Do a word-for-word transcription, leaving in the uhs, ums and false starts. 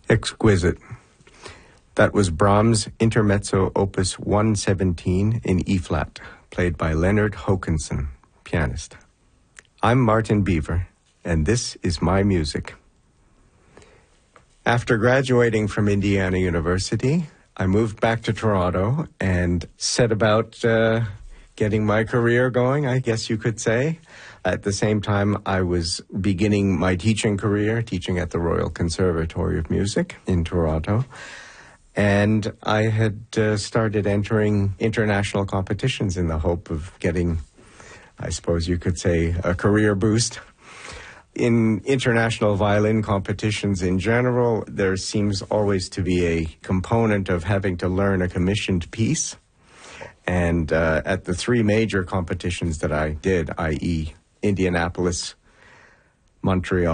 Exquisite. That was Brahms' Intermezzo Opus one seventeen in E-flat, played by Leonard Hokanson, pianist. I'm Martin Beaver, and this is my music. After graduating from Indiana University, I moved back to Toronto and set about uh, getting my career going, I guess you could say. At the same time, I was beginning my teaching career, teaching at the Royal Conservatory of Music in Toronto. And I had uh, started entering international competitions in the hope of getting, I suppose you could say, a career boost. In international violin competitions in general, there seems always to be a component of having to learn a commissioned piece. And uh, at the three major competitions that I did, that is. Indianapolis, Montreal,